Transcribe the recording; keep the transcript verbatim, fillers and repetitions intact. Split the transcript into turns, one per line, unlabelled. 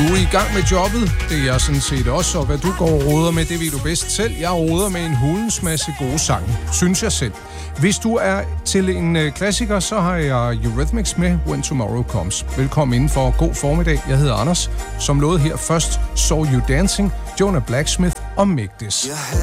Du er i gang med jobbet, det er jeg sådan set også, og hvad du går og roder med, det ved du bedst selv. Jeg roder med en hulens masse gode sange, synes jeg selv. Hvis du er til en øh, klassiker, så har jeg Eurythmics med When Tomorrow Comes. Velkommen inden for god formiddag. Jeg hedder Anders. Som lovet her først, Saw You Dancing, Jonah Blacksmith og Make This.